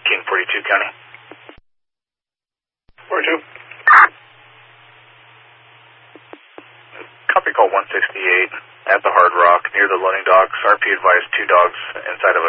King 42 County. 42. Copy call 168 at the Hard Rock near the loading docks. RP advised 2 dogs inside of